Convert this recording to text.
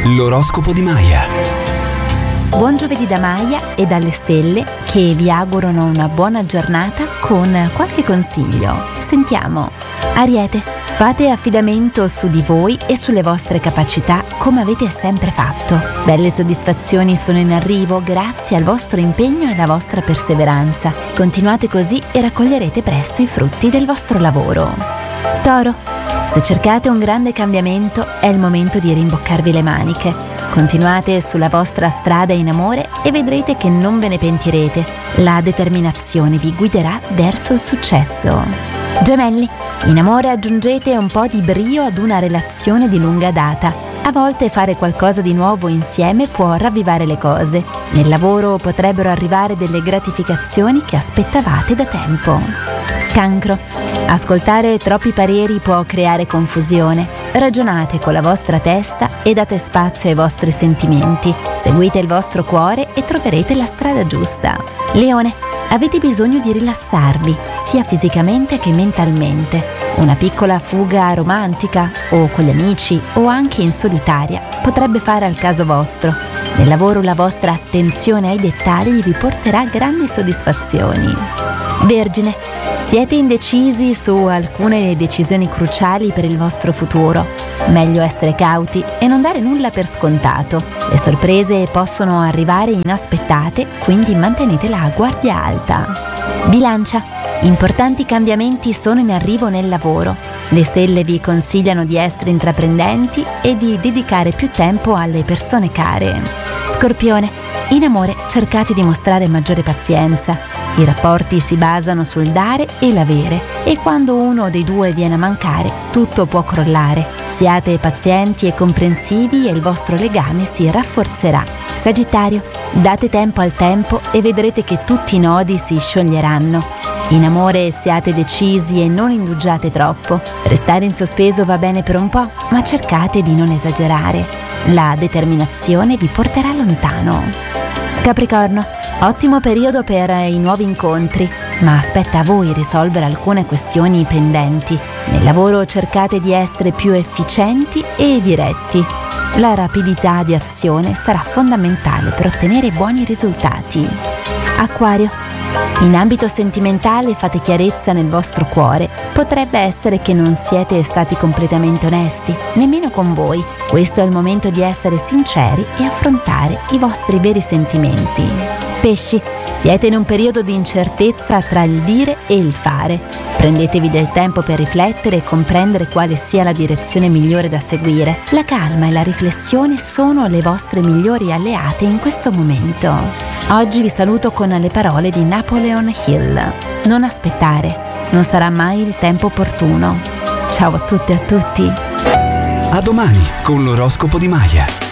L'oroscopo di Maya. Buon giovedì da Maya e dalle stelle che vi augurano una buona giornata con qualche consiglio. Sentiamo. Ariete, fate affidamento su di voi e sulle vostre capacità come avete sempre fatto. Belle soddisfazioni sono in arrivo grazie al vostro impegno e alla vostra perseveranza. Continuate così e raccoglierete presto i frutti del vostro lavoro. Toro, se cercate un grande cambiamento è il momento di rimboccarvi le maniche. Continuate sulla vostra strada in amore e vedrete che non ve ne pentirete. La determinazione vi guiderà verso il successo. Gemelli, in amore aggiungete un po' di brio ad una relazione di lunga data. A volte fare qualcosa di nuovo insieme può ravvivare le cose. Nel lavoro potrebbero arrivare delle gratificazioni che aspettavate da tempo. Cancro, ascoltare troppi pareri può creare confusione. Ragionate con la vostra testa e date spazio ai vostri sentimenti. Seguite il vostro cuore e troverete la strada giusta. Leone, avete bisogno di rilassarvi, sia fisicamente che mentalmente. Una piccola fuga romantica, o con gli amici, o anche in solitaria, potrebbe fare al caso vostro. Nel lavoro la vostra attenzione ai dettagli vi porterà grandi soddisfazioni. Vergine, siete indecisi su alcune decisioni cruciali per il vostro futuro. Meglio essere cauti e non dare nulla per scontato. Le sorprese possono arrivare inaspettate, quindi mantenete la guardia alta. Bilancia, importanti cambiamenti sono in arrivo nel lavoro. Le stelle vi consigliano di essere intraprendenti e di dedicare più tempo alle persone care. Scorpione, in amore cercate di mostrare maggiore pazienza. I rapporti si basano sul dare e l'avere e quando uno dei due viene a mancare, tutto può crollare. Siate pazienti e comprensivi e il vostro legame si rafforzerà. Sagittario, date tempo al tempo e vedrete che tutti i nodi si scioglieranno. In amore siate decisi e non indugiate troppo. Restare in sospeso va bene per un po', ma cercate di non esagerare. La determinazione vi porterà lontano. Capricorno, ottimo periodo per i nuovi incontri, ma aspetta a voi risolvere alcune questioni pendenti. Nel lavoro cercate di essere più efficienti e diretti. La rapidità di azione sarà fondamentale per ottenere buoni risultati. Acquario, in ambito sentimentale fate chiarezza nel vostro cuore. Potrebbe essere che non siete stati completamente onesti, nemmeno con voi. Questo è il momento di essere sinceri e affrontare i vostri veri sentimenti. Pesci, siete in un periodo di incertezza tra il dire e il fare. Prendetevi del tempo per riflettere e comprendere quale sia la direzione migliore da seguire. La calma e la riflessione sono le vostre migliori alleate in questo momento. Oggi vi saluto con le parole di Napoleon Hill. Non aspettare, non sarà mai il tempo opportuno. Ciao a tutte e a tutti. A domani con l'oroscopo di Maya.